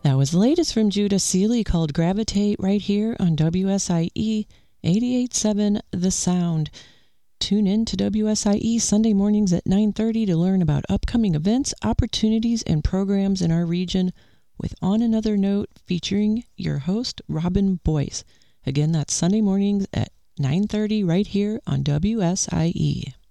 That was the latest from Judah Seeley called Gravitate right here on WSIE 88.7 The Sound. Tune in to WSIE Sunday mornings at 9:30 to learn about upcoming events, opportunities, and programs in our region with On Another Note featuring your host, Robin Boyce. Again, that's Sunday mornings at 9:30 right here on WSIE.